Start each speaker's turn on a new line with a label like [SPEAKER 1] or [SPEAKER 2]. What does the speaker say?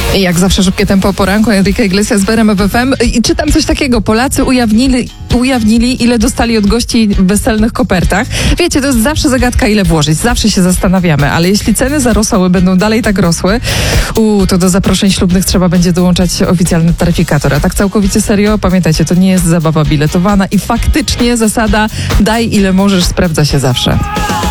[SPEAKER 1] I jak zawsze szybkie tempo poranku, Enrique Iglesias z RMF FM. I czytam coś takiego. Polacy ujawnili, ile dostali od gości w weselnych kopertach. Wiecie, to jest zawsze zagadka, ile włożyć. Zawsze się zastanawiamy, ale jeśli ceny za rosoły będą dalej tak rosły, to do zaproszeń ślubnych trzeba będzie dołączać oficjalny taryfikator. A tak całkowicie serio, pamiętajcie, to nie jest zabawa biletowana i faktycznie zasada daj ile możesz sprawdza się zawsze.